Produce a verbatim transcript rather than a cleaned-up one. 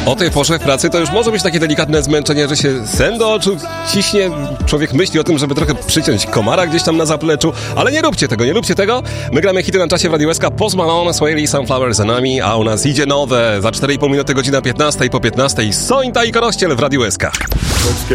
O tej porze w pracy to już może być takie delikatne zmęczenie, że się sen do oczu ciśnie. Człowiek myśli o tym, żeby trochę przyciąć komara gdzieś tam na zapleczu, ale nie róbcie tego, nie róbcie tego. My gramy hity na czasie w Radiu S K. Post Malone, Swaley, Sunflower za nami, a u nas idzie nowe za cztery i pół minuty, godzina piętnasta i po piętnastej Sointa i Korościel w Radiu S K.